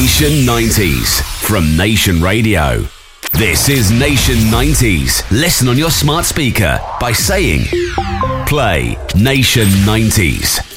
Nation 90s from Nation Radio. This is Nation 90s. Listen on your smart speaker by saying, play Nation 90s.